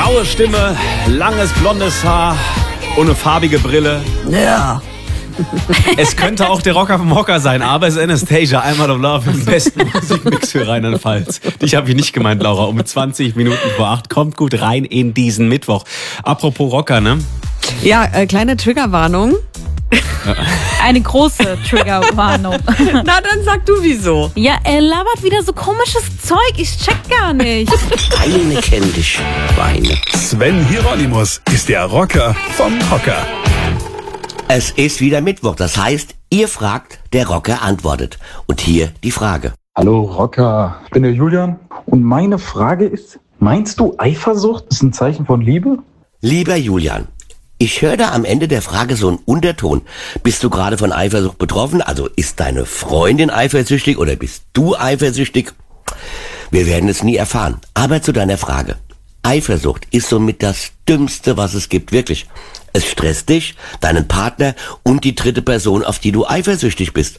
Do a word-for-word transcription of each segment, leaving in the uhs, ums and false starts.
Raue Stimme, langes blondes Haar und eine farbige Brille. Ja. Es könnte auch der Rocker vom Hocker sein, aber es ist Anastasia, I'm Out of Love im besten Musikmix für Rheinland-Pfalz. Dich habe ich nicht gemeint, Laura. Um zwanzig Minuten vor acht. Kommt gut rein in diesen Mittwoch. Apropos Rocker, ne? Ja, äh, kleine Triggerwarnung. Eine große Triggerwarnung. Na, dann sag du wieso. Ja, er labert wieder so komisches Zeug. Ich check gar nicht. Weine kenn dich, Weine. Sven Hieronymus ist der Rocker vom Hocker. Es ist wieder Mittwoch, das heißt, ihr fragt, der Rocker antwortet. Und hier die Frage. Hallo Rocker, ich bin der Julian und meine Frage ist, meinst du Eifersucht ist ein Zeichen von Liebe? Lieber Julian, ich höre da am Ende der Frage so einen Unterton. Bist du gerade von Eifersucht betroffen? Also ist deine Freundin eifersüchtig oder bist du eifersüchtig? Wir werden es nie erfahren. Aber zu deiner Frage. Eifersucht ist somit das Dümmste, was es gibt, wirklich. Es stresst dich, deinen Partner und die dritte Person, auf die du eifersüchtig bist.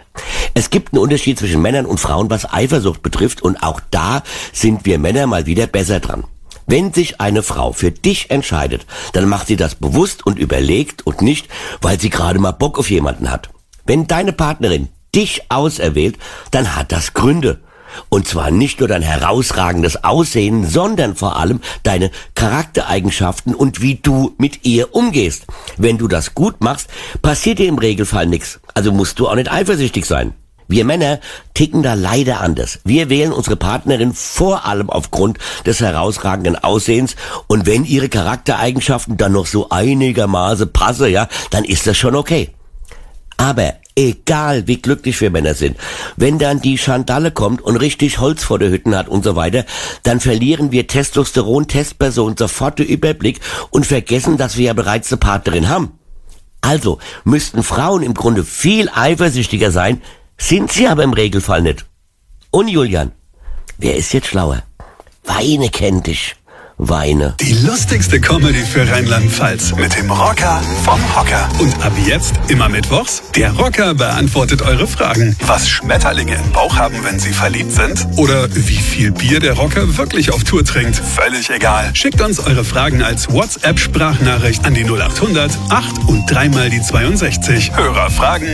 Es gibt einen Unterschied zwischen Männern und Frauen, was Eifersucht betrifft, und auch da sind wir Männer mal wieder besser dran. Wenn sich eine Frau für dich entscheidet, dann macht sie das bewusst und überlegt und nicht, weil sie gerade mal Bock auf jemanden hat. Wenn deine Partnerin dich auserwählt, dann hat das Gründe. Und zwar nicht nur dein herausragendes Aussehen, sondern vor allem deine Charaktereigenschaften und wie du mit ihr umgehst. Wenn du das gut machst, passiert dir im Regelfall nichts. Also musst du auch nicht eifersüchtig sein. Wir Männer ticken da leider anders. Wir wählen unsere Partnerin vor allem aufgrund des herausragenden Aussehens, und wenn ihre Charaktereigenschaften dann noch so einigermaßen passen, ja, dann ist das schon okay. Aber egal wie glücklich wir Männer sind, wenn dann die Chandalle kommt und richtig Holz vor der Hütten hat und so weiter, dann verlieren wir Testosteron-Testpersonen sofort den Überblick und vergessen, dass wir ja bereits eine Partnerin haben. Also müssten Frauen im Grunde viel eifersüchtiger sein, sind sie aber im Regelfall nicht. Und Julian, wer ist jetzt schlauer? Weine kennt dich. Weine. Die lustigste Comedy für Rheinland-Pfalz mit dem Rocker vom Hocker. Und ab jetzt immer mittwochs, der Rocker beantwortet eure Fragen. Was Schmetterlinge im Bauch haben, wenn sie verliebt sind? Oder wie viel Bier der Rocker wirklich auf Tour trinkt? Völlig egal. Schickt uns eure Fragen als WhatsApp-Sprachnachricht an die null acht hundert acht und dreimal die zweiundsechzig. Hörerfragen